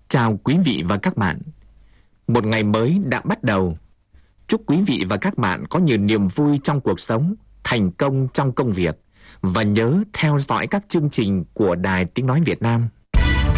Chào quý vị và các bạn. Một ngày mới đã bắt đầu. Chúc quý vị và các bạn có nhiều niềm vui trong cuộc sống, thành công trong công việc và nhớ theo dõi các chương trình của Đài Tiếng Nói Việt Nam.